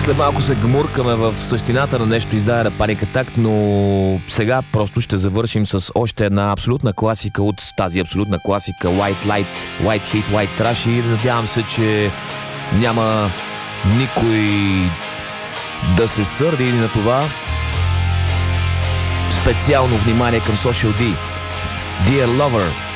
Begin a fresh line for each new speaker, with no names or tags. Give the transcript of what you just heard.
След малко се гмуркаме в същината на нещо издаде Panic Attack, но сега просто ще завършим с още една абсолютна класика от тази абсолютна класика White Light, White Heat, White Trash и надявам се, че няма никой да се сърди на това. Специално внимание към Social D. Dear Lover.